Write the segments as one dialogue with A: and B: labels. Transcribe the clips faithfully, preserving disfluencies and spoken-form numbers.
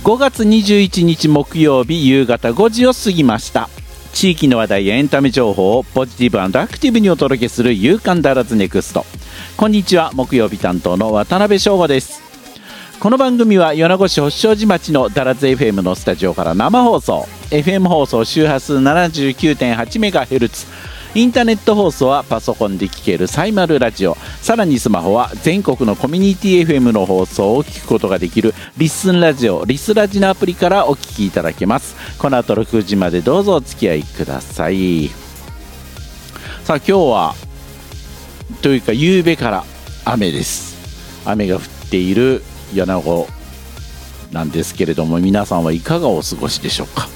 A: ごがつにじゅういちにち木曜日夕方ごじを過ぎました。地域の話題やエンタメ情報をポジティブ&アクティブにお届けする夕刊ダラズネクスト。こんにちは、木曜日担当の渡辺翔吾です。この番組は米子市星勝寺町のダラズ エフエム のスタジオから生放送。 エフエム 放送周波数 ななじゅうきゅうてんはちメガヘルツ、インターネット放送はパソコンで聴けるサイマルラジオ、さらにスマホは全国のコミュニティ エフエム の放送を聞くことができるリッスンラジオ、リスラジのアプリからお聞きいただけます。この後ろくじまでどうぞお付き合いください。さあ今日はというか夕べから雨です。雨が降っている米子なんですけれども、皆さんはいかがお過ごしでしょうか。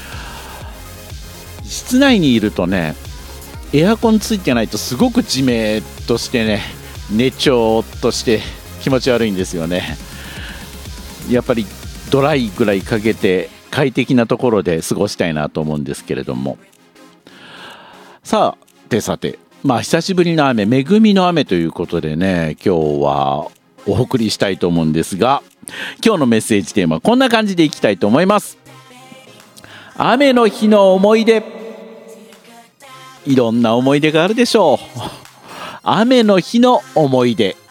A: 室内にいるとね、エアコンついてないとすごくジメッとしてね、熱調として気持ち悪いんですよね。やっぱりドライぐらいかけて快適なところで過ごしたいなと思うんですけれども、さあてさて、まあ久しぶりの雨、恵みの雨ということでね、今日はお送りしたいと思うんですが、今日のメッセージテーマはこんな感じでいきたいと思います。雨の日の思い出。いろんな思い出があるでしょう。雨の日の思い出。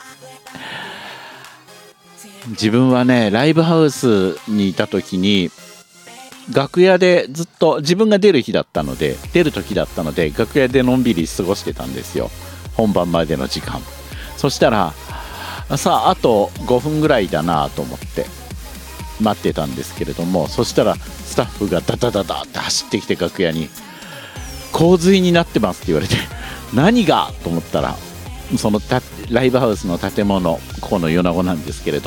A: 自分はね、ライブハウスにいた時に楽屋でずっと、自分が出る日だったので出る時だったので楽屋でのんびり過ごしてたんですよ、本番までの時間。そしたらさああとごふんぐらいだなと思って待ってたんですけれども、そしたらスタッフがダダダダって走ってきて楽屋に、洪水になってますって言われて、何がと思ったら、そのたライブハウスの建物、ここの米子なんですけれど